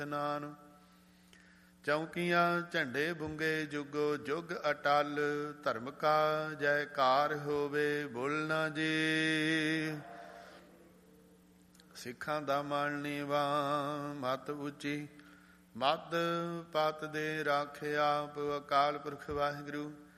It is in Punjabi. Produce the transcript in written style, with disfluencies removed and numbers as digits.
ਨਾਨ। ਚੌਂਕੀਆਂ ਝੰਡੇ ਬੁੰਗੇ ਜੁਗੋ ਜੁਗ ਅਟਲ, ਧਰਮ ਕਾ ਜੈਕਾਰ ਹੋਵੇ ਬੁਲ ਨਾ ਜੀ। ਸਿੱਖਾਂ ਦਾ ਮਨ ਨੀਵਾ ਮਤ ਉੱਚੀ, ਮੱਧ ਪਤ ਦੇ ਰਾਖੇ ਆਪ, ਅਕਾਲ ਪੁਰਖ ਵਾਹਿਗੁਰੂ